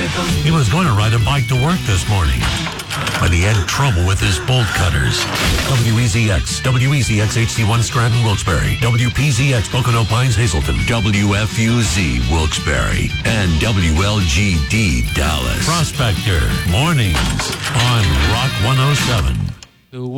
He was going to ride a bike to work this morning, but he had trouble with his bolt cutters. WEZX HD1 Scranton, Wilkes-Barre. WPZX Pocono Pines, Hazleton. WFUZ Wilkes-Barre and WLGD Dallas. Prospector mornings on Rock 107.